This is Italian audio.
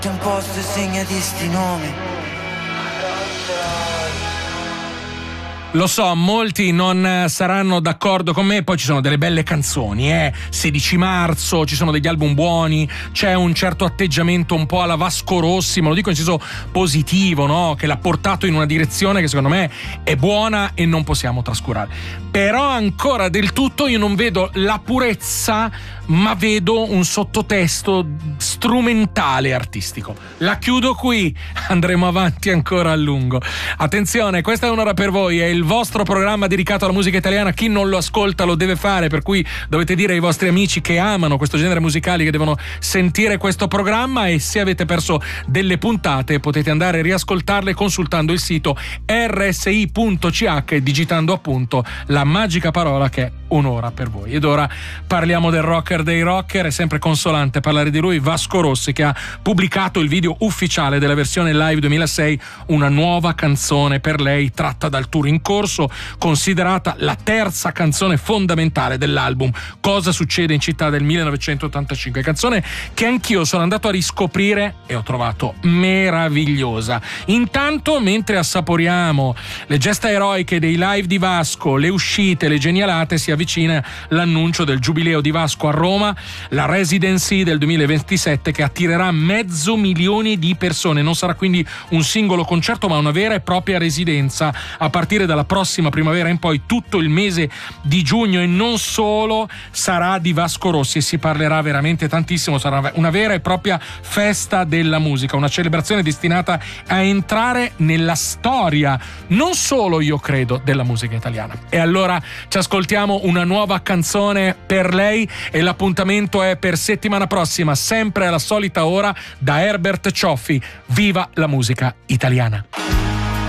Un posto e segnati sti nomi. Lo so, molti non saranno d'accordo con me, poi ci sono delle belle canzoni, 16 marzo, ci sono degli album buoni, c'è un certo atteggiamento un po' alla Vasco Rossi, ma lo dico in senso positivo, no? Che l'ha portato in una direzione che secondo me è buona e non possiamo trascurare. Però ancora del tutto io non vedo la purezza, ma vedo un sottotesto strumentale artistico. La chiudo qui, andremo avanti ancora a lungo. Attenzione, questa è un'ora per voi, è il vostro programma dedicato alla musica italiana. Chi non lo ascolta lo deve fare, per cui dovete dire ai vostri amici che amano questo genere musicali che devono sentire questo programma, e se avete perso delle puntate potete andare a riascoltarle consultando il sito rsi.ch e digitando appunto la magica parola che è un'ora per voi. Ed ora parliamo del rocker dei rocker. È sempre consolante parlare di lui, Vasco Rossi, che ha pubblicato il video ufficiale della versione live 2006, una nuova canzone per lei tratta dal tour in corso, considerata la terza canzone fondamentale dell'album Cosa succede in città del 1985, canzone che anch'io sono andato a riscoprire e ho trovato meravigliosa. Intanto, mentre assaporiamo le gesta eroiche dei live di Vasco, le uscite, le genialate, si avvicina l'annuncio del Giubileo di Vasco a Roma, la Residency del 2027 che attirerà 500.000 di persone. Non sarà quindi un singolo concerto, ma una vera e propria residenza a partire dalla prossima primavera in poi. Tutto il mese di giugno, e non solo, sarà di Vasco Rossi e si parlerà veramente tantissimo. Sarà una vera e propria festa della musica, una celebrazione destinata a entrare nella storia, non solo io credo, della musica italiana. E allora ci ascoltiamo una nuova canzone per lei e l'appuntamento è per settimana prossima, sempre alla solita ora, da Herbert Cioffi. Viva la musica italiana!